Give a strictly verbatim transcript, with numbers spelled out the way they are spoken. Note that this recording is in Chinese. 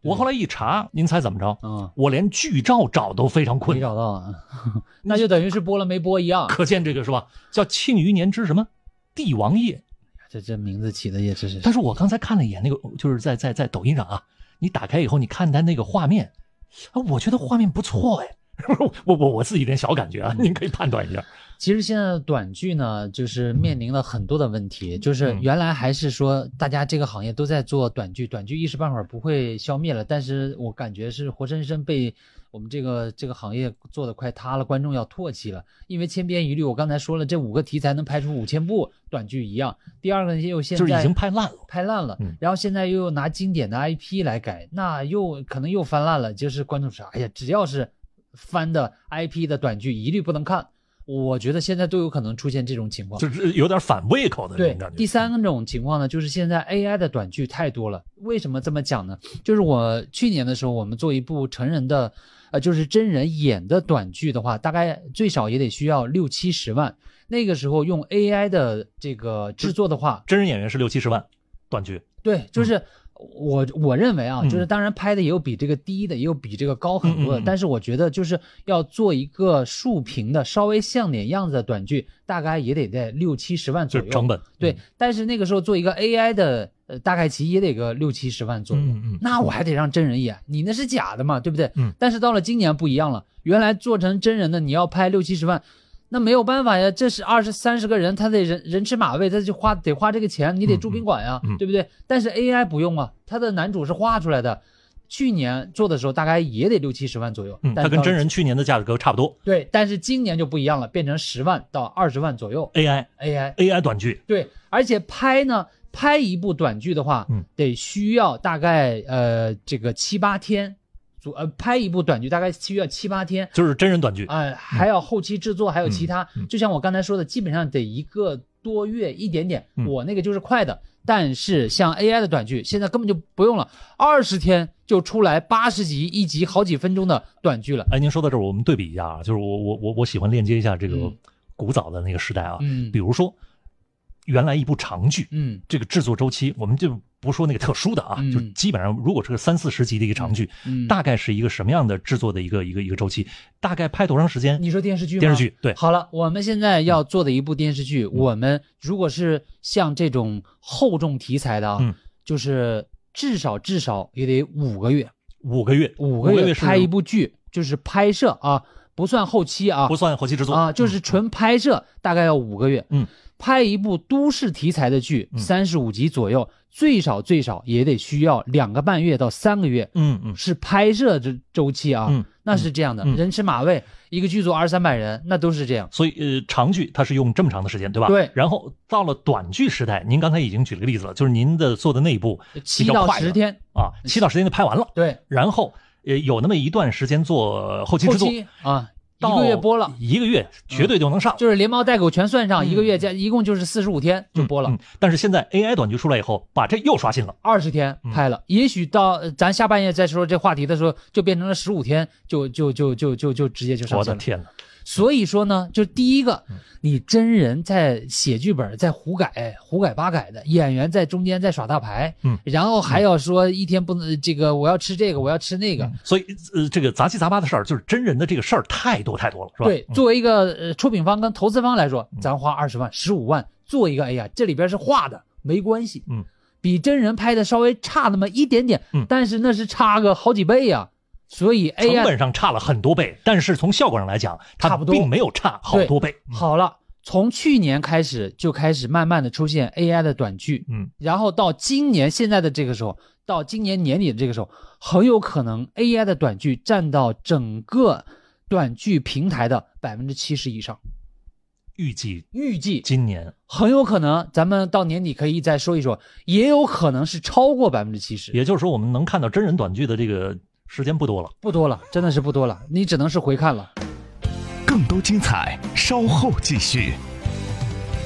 我后来一查，您猜怎么着？ 嗯， 我连剧照找都非常困没找到啊，那就等于是播了没播一样。 可见这个是吧？叫《庆余年之什么帝王夜》， 这这名字起的也真是。 但是我刚才看了一眼那个，就是在在在抖音上啊，你打开以后，你看它那个画面，啊，我觉得画面不错哎。我我我自己一点小感觉啊，您可以判断一下。 其实现在的短剧呢，就是面临了很多的问题，就是原来还是说大家这个行业都在做短剧，短剧一时半会儿不会消灭了，但是我感觉是活生生被我们这个这个行业做得快塌了，观众要唾弃了。因为千篇一律，我刚才说了，这五个题材能拍出五千部短剧一样。第二个呢，又现在就是已经拍烂了， 拍烂了， 嗯、 然后现在又拿经典的 I P 来改，那又可能又翻烂了。就是观众说，哎呀，只要是翻的 I P 的短剧一律不能看。我觉得现在都有可能出现这种情况， 就是有点反胃口的这种感觉。 对，第三种情况呢，就是现在 A I 的短剧太多了。为什么这么讲呢？就是我去年的时候，我们做一部成人的，呃，就是真人演的短剧的话，大概最少也得需要六七十万。那个时候用 A I 的这个制作的话， 真人演员是六七十万，短剧。 对，就是。嗯我我认为啊， 嗯、 就是当然拍的也有比这个低的，也有比这个高很多的， 嗯嗯嗯但是我觉得就是要做一个竖屏的稍微像点样子的短剧，大概也得在六七十万左右成本。 对，嗯、但是那个时候做一个 A I 的，呃，大概其也得个六七十万左右。 嗯嗯， 那我还得让真人演，你那是假的嘛，对不对？ 嗯。 但是到了今年不一样了，原来做成真人的你要拍六七十万。那没有办法呀，这是二十三十个人，他得人人吃马喂，他就花得花这个钱，你得住宾馆呀， 嗯嗯、 对不对？但是 A I 不用啊，他的男主是画出来的，去年做的时候大概也得六七十万左右， 嗯，他跟真人去年的价格差不多。 对，但是今年就不一样了，变成十万到二十万左右。 A I A I A I 短剧， 对，而且拍呢，拍一部短剧的话， 嗯， 得需要大概呃这个七八天。呃，拍一部短剧大概需要七八天， 就是真人短剧， 哎、呃，还要后期制作，嗯、还有其他、 嗯嗯， 就像我刚才说的，基本上得一个多月一点点。 嗯、 我那个就是快的，但是像 A I 的短剧，现在根本就不用了，二十天就出来八十集一集好几分钟的短剧了。 哎，您说到这儿，我们对比一下啊，就是我我我我喜欢链接一下这个古早的那个时代啊， 嗯， 比如说原来一部长剧， 嗯，这个制作周期，我们就不说那个特殊的啊， 嗯、 就基本上如果是个三四十集的一个长剧， 嗯， 大概是一个什么样的制作的一个一个一个周期？大概拍多长时间？ 你说电视剧吗？ 电视剧对。 好了，我们现在要做的一部电视剧，嗯、我们如果是像这种厚重题材的啊， 嗯， 就是至少至少也得五个月， 五个月， 五个月拍一部剧，就是拍摄啊，不算后期啊， 不算后期制作啊，就是纯拍摄，嗯、大概要五个月。 嗯。 拍一部都市题材的剧，三十五集左右，嗯、最少最少也得需要两个半月到三个月。 嗯嗯， 是拍摄这周期啊， 嗯， 那是这样的， 嗯、 人吃马喂，一个剧组二三百人，那都是这样。 所以呃，长剧它是用这么长的时间，对吧？ 对。 然后到了短剧时代，您刚才已经举了个例子了，就是您的做的那一部七到十天啊，七到十天就拍完了。 对。 然后呃，有那么一段时间做后期制作后期啊。一个月播了， 一个月绝对就能上， 嗯、就是连猫带狗全算上， 嗯、 一个月加一共就是四十五天就播了、 嗯嗯。但是现在 A I 短剧出来以后，把这又刷新了， 二十天拍了，嗯、也许到咱下半夜再说这话题的时候，就变成了十五天，就就就就就就直接就上线了。 我的天哪！ 所以说呢，就第一个，你真人在写剧本，在胡改、胡改八改的，演员在中间在耍大牌， 嗯， 然后还要说一天不能这个，我要吃这个，我要吃那个， 嗯、所以呃，这个杂七杂八的事儿，就是真人的这个事儿太多太多了，是吧？ 对，作为一个呃出品方跟投资方来说，咱花二十万、十五万做一个，哎呀，这里边是画的，没关系， 嗯， 比真人拍的稍微差那么一点点， 嗯， 但是那是差个好几倍呀。所以 A I 成本上差了很多倍，但是从效果上来讲，它并没有差好多倍。 好了，从去年开始就开始慢慢的出现 A I 的短剧， 嗯， 然后到今年现在的这个时候，到今年年底的这个时候，很有可能 A I 的短剧占到整个短剧平台的百分之七十以上。 预计预计今年很有可能，咱们到年底可以再说一说，也有可能是超过百分之七十。 也就是说，我们能看到真人短剧的这个时间不多了， 不多了，真的是不多了，你只能是回看了。 更多精彩，稍后继续。